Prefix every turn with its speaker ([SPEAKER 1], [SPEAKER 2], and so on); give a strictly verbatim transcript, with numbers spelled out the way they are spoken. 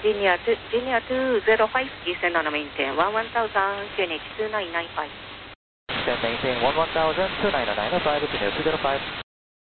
[SPEAKER 1] Junior two, Junior two zero five, descend on a maintain one one thousand, Q N H two nine nine five.
[SPEAKER 2] Then maintain one one thousand, two nine nine five, Junior two zero five.